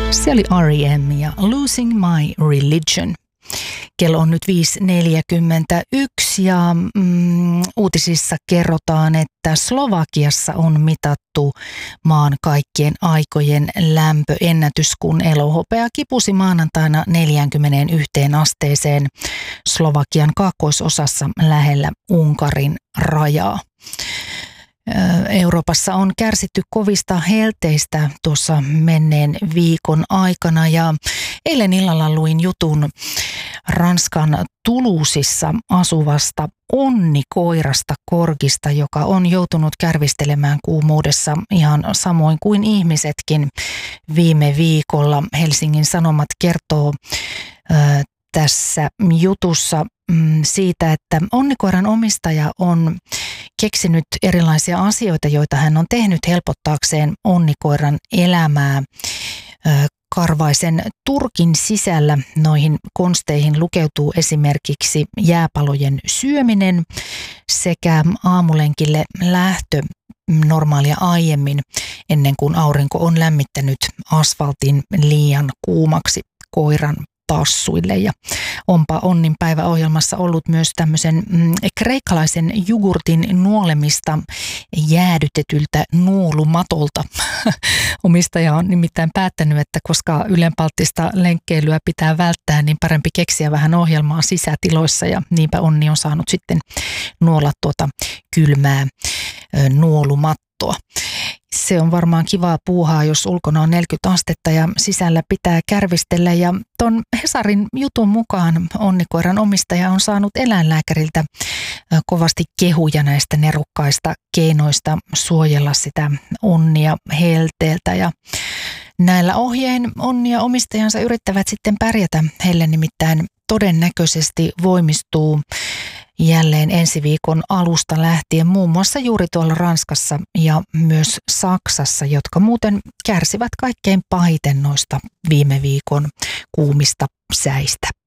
Se oli R.E.M. ja Losing My Religion. Kello on nyt 5.41 ja uutisissa kerrotaan, että Slovakiassa on mitattu maan kaikkien aikojen lämpöennätys, kun elohopea kipusi maanantaina 41 asteeseen Slovakian kaakkoisosassa lähellä Unkarin rajaa. Euroopassa on kärsitty kovista helteistä tuossa menneen viikon aikana ja eilen illalla luin jutun Ranskan Toulousessa asuvasta onnikoirasta Korgista, joka on joutunut kärvistelemään kuumuudessa ihan samoin kuin ihmisetkin viime viikolla. Helsingin Sanomat kertoo tässä jutussa siitä, että onnikoiran omistaja on keksinyt erilaisia asioita, joita hän on tehnyt helpottaakseen onnikoiran elämää. Karvaisen turkin sisällä noihin konsteihin lukeutuu esimerkiksi jääpalojen syöminen sekä aamulenkille lähtö normaalia aiemmin, ennen kuin aurinko on lämmittänyt asfaltin liian kuumaksi koiran tassuille. Ja onpa Onnin päiväohjelmassa ollut myös tämmöisen kreikkalaisen jogurtin nuolemista jäädytetyltä nuolumatolta. Omistaja on nimittäin päättänyt, että koska ylenpalttista lenkkeilyä pitää välttää, niin parempi keksiä vähän ohjelmaa sisätiloissa ja niinpä Onni on saanut sitten nuolla tuota kylmää nuolumattoa. Se on varmaan kivaa puuhaa, jos ulkona on 40 astetta ja sisällä pitää kärvistellä. Ja ton Hesarin jutun mukaan onnikoiran omistaja on saanut eläinlääkäriltä kovasti kehuja näistä nerokkaista keinoista suojella sitä onnia helteeltä. Ja näillä ohjein Onni ja omistajansa yrittävät sitten pärjätä. Heille nimittäin todennäköisesti voimistuu jälleen ensi viikon alusta lähtien muun muassa juuri tuolla Ranskassa ja myös Saksassa, jotka muuten kärsivät kaikkein pahiten noista viime viikon kuumista säistä.